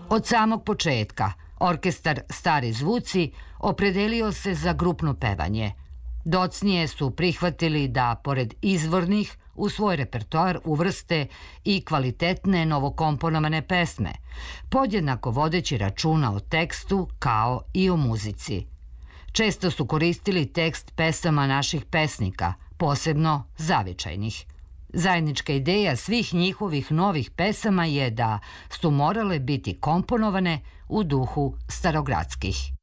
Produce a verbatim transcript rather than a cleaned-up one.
Od samog početka, orkestar Stari zvuci opredelio se za grupno pevanje. Docnije su prihvatili da, pored izvornih, u svoj repertoar uvrste i kvalitetne novokomponovane pesme, podjednako vodeći računa o tekstu kao i o muzici. Često su koristili tekst pesama naših pesnika, posebno zavičajnih. Zajednička ideja svih njihovih novih pesama je da su morale biti komponovane u duhu starogradskih.